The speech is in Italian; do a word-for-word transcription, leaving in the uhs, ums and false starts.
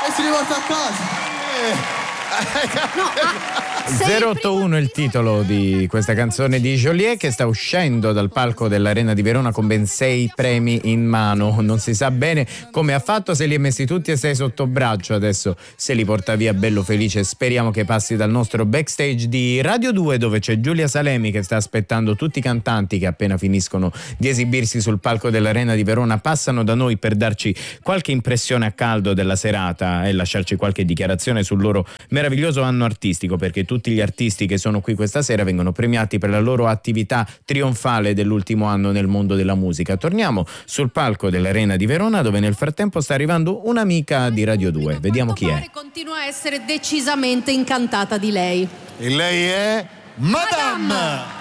e si riporta a casa. No, ah, zero otto uno è il titolo di questa canzone di Joliet, che sta uscendo dal palco dell'Arena di Verona con ben sei premi in mano. Non si sa bene come ha fatto, se li ha messi tutti e sei sotto braccio, adesso se li porta via bello felice. Speriamo che passi dal nostro backstage di Radio due, dove c'è Giulia Salemi che sta aspettando tutti i cantanti che appena finiscono di esibirsi sul palco dell'Arena di Verona passano da noi per darci qualche impressione a caldo della serata e lasciarci qualche dichiarazione sul loro meraviglioso anno artistico, perché tutti gli artisti che sono qui questa sera vengono premiati per la loro attività trionfale dell'ultimo anno nel mondo della musica. Torniamo sul palco dell'Arena di Verona, dove nel frattempo sta arrivando un'amica di Radio due. Vediamo chi è. Continua a essere decisamente incantata di lei. E lei è Madame. Madame.